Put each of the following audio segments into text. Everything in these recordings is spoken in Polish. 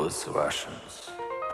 Plus Russians.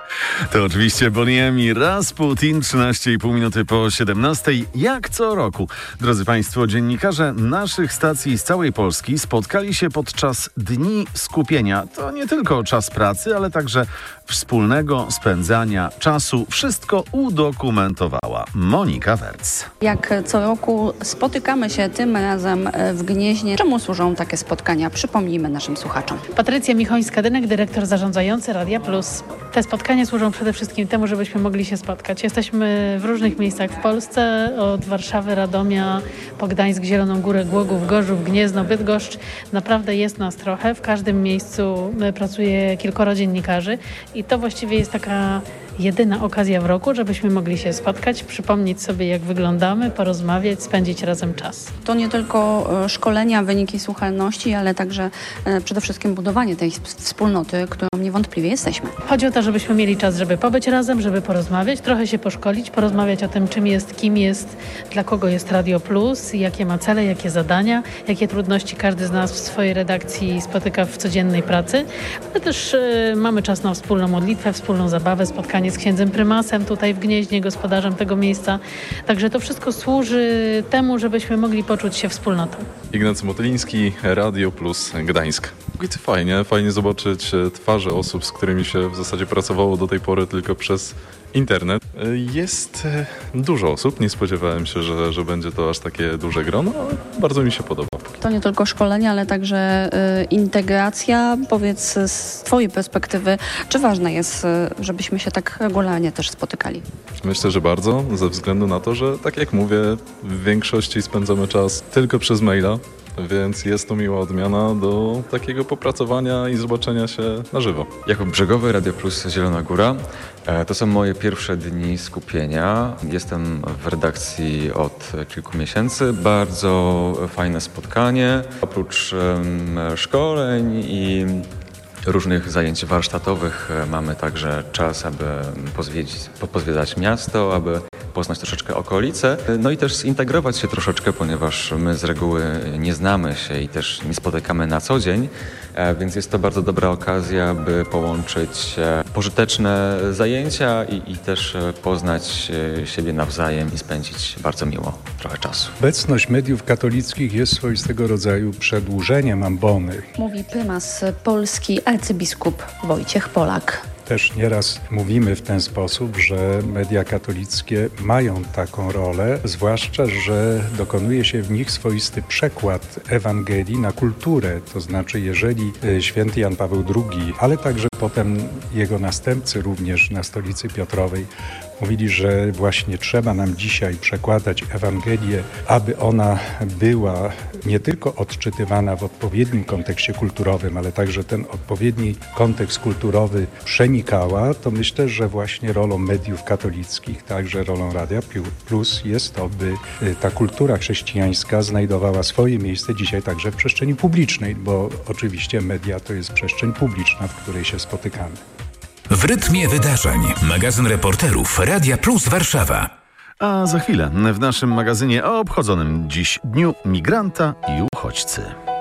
To oczywiście Bonnie M i Rasputin, 13,5 minuty po 17. Jak co roku, drodzy Państwo, dziennikarze naszych stacji z całej Polski spotkali się podczas Dni Skupienia. To nie tylko czas pracy, ale także wspólnego spędzania czasu. Wszystko udokumentowała Monika Werc. Jak co roku spotykamy się tym razem w Gnieźnie. Czemu służą takie spotkania? Przypomnijmy naszym słuchaczom. Patrycja Michońska-Dynek, dyrektor zarządzający Radia Plus. Te spotkania służą przede wszystkim temu, żebyśmy mogli się spotkać. Jesteśmy w różnych miejscach w Polsce, od Warszawy, Radomia, po Gdańsk, Zieloną Górę, Głogów, Gorzów, Gniezno, Bydgoszcz. Naprawdę jest nas trochę. W każdym miejscu pracuje kilkoro dziennikarzy i to właściwie jest taka jedyna okazja w roku, żebyśmy mogli się spotkać, przypomnieć sobie, jak wyglądamy, porozmawiać, spędzić razem czas. To nie tylko szkolenia, wyniki słuchalności, ale także przede wszystkim budowanie tej wspólnoty, którą niewątpliwie jesteśmy. Chodzi o to, żebyśmy mieli czas, żeby pobyć razem, żeby porozmawiać, trochę się poszkolić, porozmawiać o tym, czym jest, kim jest, dla kogo jest Radio Plus, jakie ma cele, jakie zadania, jakie trudności każdy z nas w swojej redakcji spotyka w codziennej pracy, ale też mamy czas na wspólną modlitwę, wspólną zabawę, spotkanie z księdzem prymasem tutaj w Gnieźnie, gospodarzem tego miejsca. Także to wszystko służy temu, żebyśmy mogli poczuć się wspólnotą. Ignacy Motyliński, Radio Plus Gdańsk. Fajnie zobaczyć twarze osób, z którymi się w zasadzie pracowało do tej pory tylko przez internet. Jest dużo osób, nie spodziewałem się, że będzie to aż takie duże grono, ale bardzo mi się podoba. To nie tylko szkolenia, ale także integracja. Powiedz z Twojej perspektywy, czy ważne jest, żebyśmy się tak regularnie też spotykali? Myślę, że bardzo, ze względu na to, że tak jak mówię, w większości spędzamy czas tylko przez maila, więc jest to miła odmiana do takiego popracowania i zobaczenia się na żywo. Jakub Brzegowy, Radio Plus Zielona Góra. To są moje pierwsze dni skupienia. Jestem w redakcji od kilku miesięcy. bardzo fajne spotkanie. Oprócz szkoleń i różnych zajęć warsztatowych mamy także czas, aby pozwiedzać miasto, aby poznać troszeczkę okolice, no i też zintegrować się troszeczkę, ponieważ my z reguły nie znamy się i też nie spotykamy na co dzień, więc jest to bardzo dobra okazja, by połączyć pożyteczne zajęcia i też poznać siebie nawzajem i spędzić bardzo miło trochę czasu. Obecność mediów katolickich jest swoistego rodzaju przedłużeniem ambony. Mówi prymas Polski, arcybiskup Wojciech Polak. Też nieraz mówimy w ten sposób, że media katolickie mają taką rolę, zwłaszcza, że dokonuje się w nich swoisty przekład Ewangelii na kulturę. To znaczy, jeżeli święty Jan Paweł II, ale także potem jego następcy również na Stolicy Piotrowej mówili, że właśnie trzeba nam dzisiaj przekładać Ewangelię, aby ona była nie tylko odczytywana w odpowiednim kontekście kulturowym, ale także ten odpowiedni kontekst kulturowy przenikała, to myślę, że właśnie rolą mediów katolickich, także rolą Radia Plus jest to, by ta kultura chrześcijańska znajdowała swoje miejsce dzisiaj także w przestrzeni publicznej, bo oczywiście media to jest przestrzeń publiczna, w której się spotykamy. W rytmie wydarzeń. Magazyn reporterów Radia Plus Warszawa. A za chwilę w naszym magazynie o obchodzonym dziś Dniu Migranta i Uchodźcy.